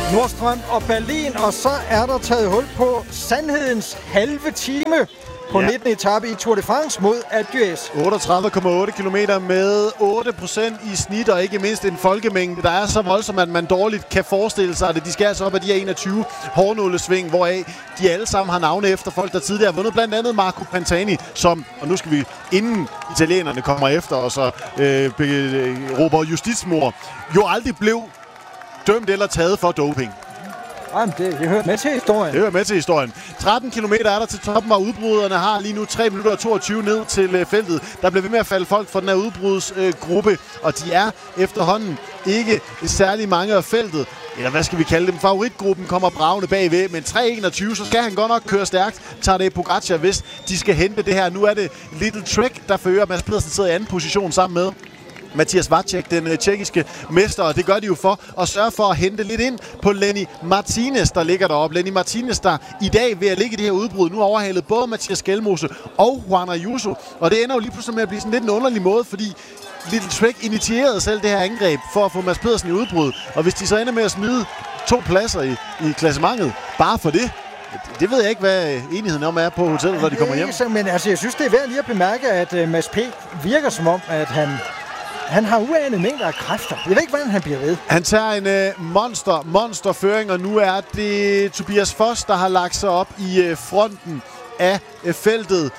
Nordstrøm og Berlin, og så er der taget hul på sandhedens halve time på 19. etape i Tour de France mod Alpe d'Huez. 38,8 km med 8% i snit, og ikke mindst en folkemængde, der er så voldsom, at man dårligt kan forestille sig det. De skal altså op af de her 21 hårnålesving, hvoraf de alle sammen har navne efter folk, der tidligere har vundet. Blandt andet Marco Pantani, som, og nu skal vi, inden italienerne kommer efter, og så råber justitsmord, jo aldrig blev dømt eller taget for doping. Jamen, det hører med til historien. Det hører med til historien. 13 km er der til toppen, og udbryderne har lige nu 3 minutter og 22 ned til feltet. Der bliver ved med at falde folk fra den her udbrudsgruppe, og de er efterhånden ikke særlig mange af feltet. Eller hvad skal vi kalde dem? Favoritgruppen kommer bragende bagved, men 3.21, så skal han godt nok køre stærkt. Tadej Pogačar, hvis de skal hente det her. Nu er det Little Trek, der fører. Mads Pedersen sidder i anden position sammen med Mathias Vacek, den tjekkiske mester, og det gør de jo for at sørge for at hente lidt ind på Lenny Martinez, der ligger deroppe. Lenny Martinez, der i dag ved at ligge i det her udbrud, nu overhalet både Mathias Skelmose og Juan Ayuso, og det ender jo lige pludselig med at blive sådan lidt en underlig måde, fordi Little Trek initierede selv det her angreb for at få Mads Pedersen i udbrud, og hvis de så ender med at smide 2 pladser i klassementet, bare for det ved jeg ikke, hvad enigheden om er på hotellet, når de kommer hjem. Men altså, jeg synes, det er værd lige at bemærke, at Mads P. virker som om, at han har uanet mængder af kræfter. Jeg ved ikke, hvordan han bliver ved. Han tager en monsterføring, og nu er det Tobias Foss, der har lagt sig op i fronten af feltet.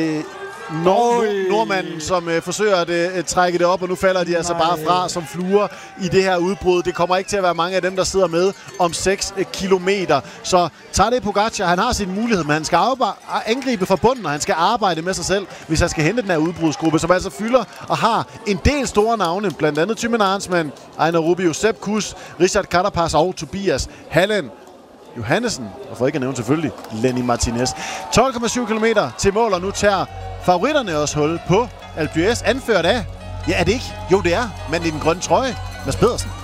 Nordmanden, som forsøger at trække det op, og nu falder de altså bare fra som fluer i det her udbrud. Det kommer ikke til at være mange af dem, der sidder med om 6 kilometer. Så Tadej Pogačar, han har sin mulighed, men han skal angribe fra bunden, og han skal arbejde med sig selv, hvis han skal hente den her udbrudsgruppe, som altså fylder og har en del store navne, blandt andet Thymen Arnsman, Einar Rubio, Sepp Kuss, Richard Carapaz og Tobias Hallen Johannesen, og for ikke at nævne selvfølgelig Lenny Martinez. 12,7 km til mål, og nu tager favoritterne også hul på Alpe d'Huez, anført af, ja er det ikke? Jo det er, men i den grønne trøje, Mads Pedersen.